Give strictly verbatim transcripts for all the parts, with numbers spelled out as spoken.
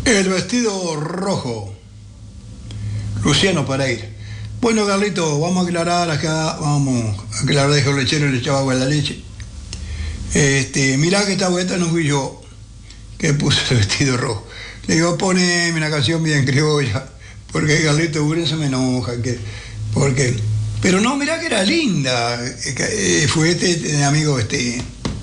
El vestido rojo. Luciano Pereira. Bueno, Carlito, vamos a aclarar acá, vamos a aclarar, dejo el lechero y le echaba agua a la leche. Este, mirá que esta vuelta no fui yo que puse el vestido rojo. Le digo, poneme una canción bien criolla, porque Carlito Buren se me enoja, que, porque, pero no, mirá que era linda. Eh, fue este, este amigo, este,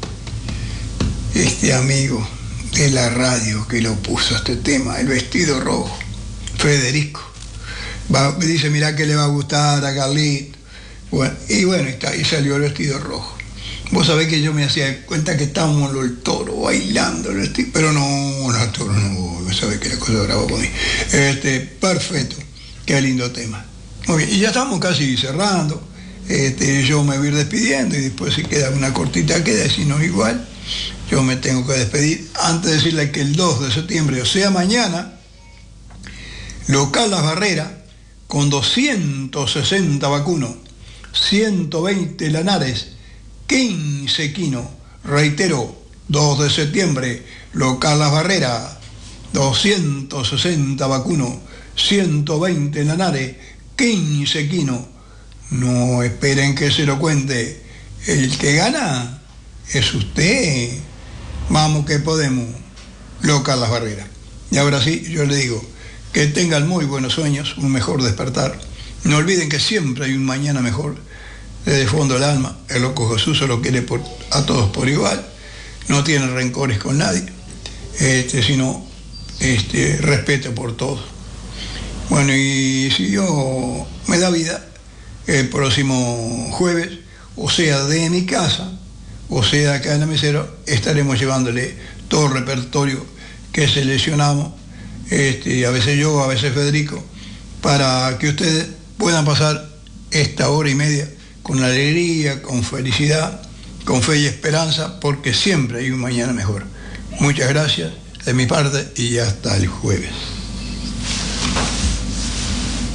este amigo de la radio que lo puso este tema, el vestido rojo, Federico. Va, me dice, mirá que le va a gustar a Carlito. Bueno, y bueno, y, está, y salió el vestido rojo. Vos sabés que yo me hacía cuenta que estábamos el toro bailando, el vestido, pero no, no, el toro no, vos sabés que la cosa brava con mí. Este, perfecto, qué lindo tema. Muy bien, y ya estamos casi cerrando. Este, yo me voy a ir despidiendo y después si queda una cortita queda, si no igual, yo me tengo que despedir. Antes de decirle que el dos de septiembre, o sea mañana, local Las Barreras, con doscientos sesenta vacunos, ciento veinte lanares, quince quinos, reitero, dos de septiembre, local Las Barreras, doscientos sesenta vacunos, ciento veinte lanares, quince quinos. No esperen que se lo cuente. El que gana es usted. Vamos que podemos, local Las Barreras. Y ahora sí, yo le digo, que tengan muy buenos sueños, un mejor despertar. No olviden que siempre hay un mañana mejor. Desde el fondo del alma, el loco Jesús se lo quiere por, a todos por igual. No tiene rencores con nadie, este, sino este, respeto por todos. Bueno, y si Dios me da vida, el próximo jueves, o sea de mi casa, o sea acá en la mesera, estaremos llevándole todo el repertorio que seleccionamos. Este, a veces yo, a veces Federico, para que ustedes puedan pasar esta hora y media con alegría, con felicidad, con fe y esperanza, porque siempre hay un mañana mejor. Muchas gracias de mi parte y hasta el jueves.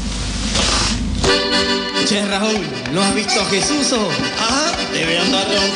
Che, Raúl, ¿no has visto a Jesús? Ajá, debe andar